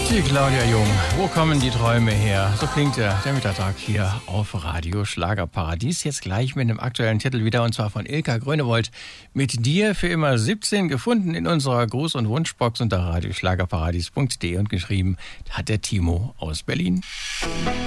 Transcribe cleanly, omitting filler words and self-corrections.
Die Claudia Jung, wo kommen die Träume her? So klingt der Mittag hier auf Radio Schlagerparadies. Jetzt gleich mit einem aktuellen Titel wieder, und zwar von Ilka Grönewold. Mit dir für immer 17, gefunden in unserer Gruß- und Wunschbox unter radioschlagerparadies.de und geschrieben hat der Timo aus Berlin.